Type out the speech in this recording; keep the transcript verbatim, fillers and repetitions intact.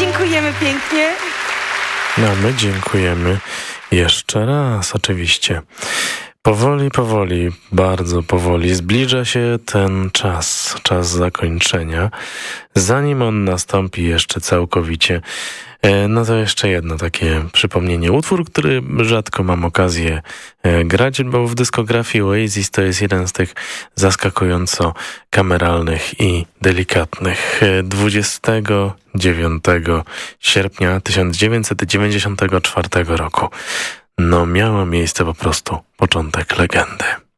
Dziękujemy pięknie. No, my dziękujemy jeszcze raz, oczywiście. Powoli, powoli, bardzo powoli zbliża się ten czas, czas zakończenia. Zanim on nastąpi jeszcze całkowicie, no to jeszcze jedno takie przypomnienie. Utwór, który rzadko mam okazję grać, bo w dyskografii Oasis to jest jeden z tych zaskakująco kameralnych i delikatnych. dwudziestego dziewiątego sierpnia tysiąc dziewięćset dziewięćdziesiątego czwartego roku. No miało miejsce po prostu początek legendy.